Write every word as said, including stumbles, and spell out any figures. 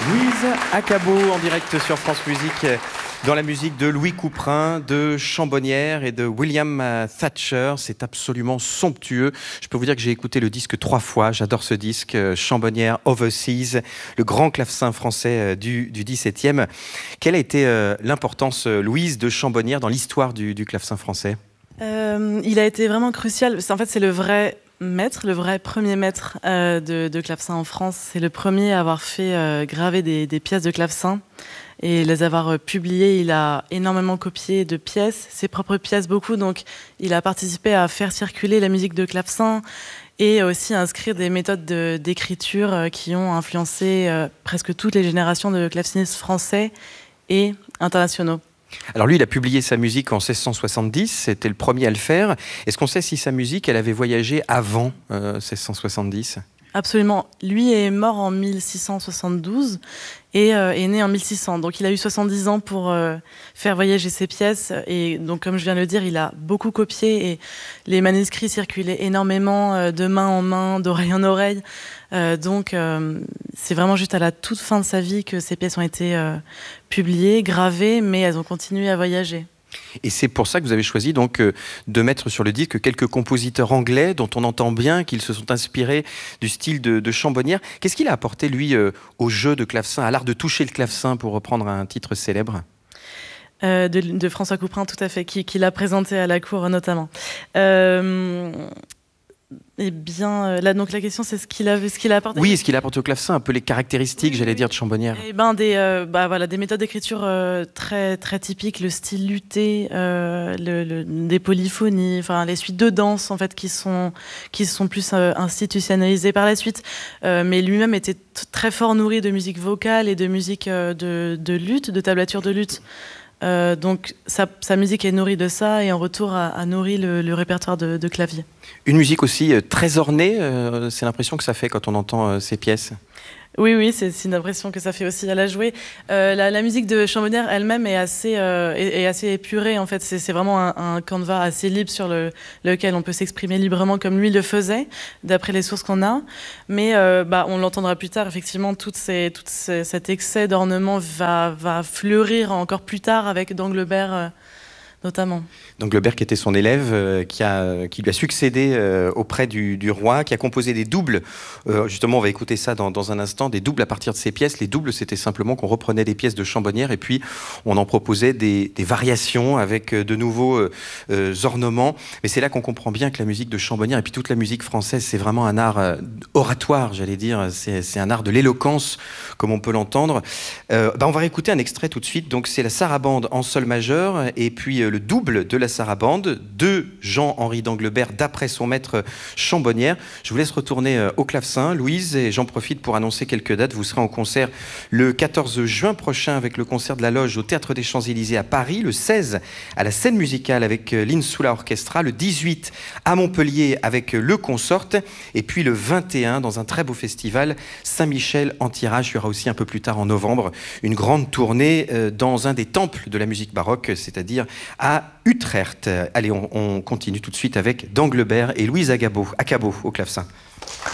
Louise Acabo en direct sur France Musique, dans la musique de Louis Couperin, de Chambonnière et de William Thatcher. C'est absolument somptueux. Je peux vous dire que j'ai écouté le disque trois fois. J'adore ce disque, Chambonnière Overseas, le grand clavecin français du, du dix-septième. Quelle a été euh, l'importance, Louise, de Chambonnière dans l'histoire du, du clavecin français ? euh, Il a été vraiment crucial. En fait, c'est le vrai maître, le vrai premier maître euh, de, de clavecin en France. C'est le premier à avoir fait euh, graver des, des pièces de clavecin et les avoir euh, publiées. Il a énormément copié de pièces, ses propres pièces beaucoup, donc il a participé à faire circuler la musique de clavecin et aussi à inscrire des méthodes de, d'écriture euh, qui ont influencé euh, presque toutes les générations de clavecinistes français et internationaux. Alors lui, il a publié sa musique en seize cent soixante-dix, c'était le premier à le faire. Est-ce qu'on sait si sa musique, elle avait voyagé avant euh, seize cent soixante-dix ? Absolument. Lui est mort en mille six cent soixante-douze et euh, est né en mille six cents. Donc il a eu soixante-dix ans pour euh, faire voyager ses pièces. Et donc, comme je viens de le dire, il a beaucoup copié et les manuscrits circulaient énormément euh, de main en main, d'oreille en oreille. Euh, donc euh, c'est vraiment juste à la toute fin de sa vie que ces pièces ont été euh, publiées, gravées, mais elles ont continué à voyager. Et c'est pour ça que vous avez choisi donc euh, de mettre sur le disque quelques compositeurs anglais dont on entend bien qu'ils se sont inspirés du style de, de Chambonnière. Qu'est-ce qu'il a apporté, lui, euh, au jeu de clavecin, à l'art de toucher le clavecin, pour reprendre un titre célèbre ? euh, de, de François Couperin, tout à fait, qui, qui l'a présenté à la cour notamment. Euh, Eh bien, euh, là, donc la question, c'est ce qu'il a, ce qu'il a apporté. Oui, ce qu'il apporte au clavecin, un peu les caractéristiques, oui, j'allais oui. dire, de Chambonnière. Eh ben, des, euh, bah, voilà, des méthodes d'écriture euh, très, très typiques, le style luté, euh, le, le, des polyphonies, enfin, les suites de danse, en fait, qui sont, qui sont plus euh, institutionnalisées par la suite. Euh, mais lui-même était t- très fort nourri de musique vocale et de musique euh, de, de lutte, de tablature de lutte. Euh, donc sa, sa musique est nourrie de ça et en retour a, a nourri le, le répertoire de, de clavier. Une musique aussi euh, très ornée, euh, c'est l'impression que ça fait quand on entend euh, ces pièces. Oui, oui, c'est, c'est une impression que ça fait aussi à la jouer. Euh, la, la musique de Chambonnière elle-même est assez, euh, est, est assez épurée. En fait, c'est, c'est vraiment un, un canevas assez libre sur le, lequel on peut s'exprimer librement comme lui le faisait, d'après les sources qu'on a. Mais euh, bah, on l'entendra plus tard. Effectivement, tout ces, tout ces, cet excès d'ornement va, va fleurir encore plus tard avec Danglebert. Euh, notamment. Danglebert, qui était son élève, euh, qui, a, qui lui a succédé euh, auprès du, du roi, qui a composé des doubles. Euh, justement, on va écouter ça dans, dans un instant, des doubles à partir de ces pièces. Les doubles, c'était simplement qu'on reprenait des pièces de Chambonnière et puis on en proposait des, des variations avec de nouveaux euh, euh, ornements. Mais c'est là qu'on comprend bien que la musique de Chambonnière et puis toute la musique française, c'est vraiment un art euh, oratoire, j'allais dire. C'est, c'est un art de l'éloquence, comme on peut l'entendre. Euh, bah on va réécouter un extrait tout de suite. Donc, c'est la sarabande en sol majeur et puis euh, le double de la sarabande de Jean-Henri Danglebert d'après son maître Chambonnière. Je vous laisse retourner euh, au clavecin, Louise, et j'en profite pour annoncer quelques dates. Vous serez en concert le quatorze juin prochain avec le concert de la Loge au Théâtre des Champs-Élysées à Paris, le seize à la Scène Musicale avec euh, l'Insula Orchestra, le dix-huit à Montpellier avec euh, le Consort, et puis le vingt et un dans un très beau festival Saint-Michel en Tirage. Il y aura aussi un peu plus tard en novembre une grande tournée euh, dans un des temples de la musique baroque, c'est-à-dire à Utrecht. Allez, on, on continue tout de suite avec Danglebert et Louise Acabo, Acabo au clavecin.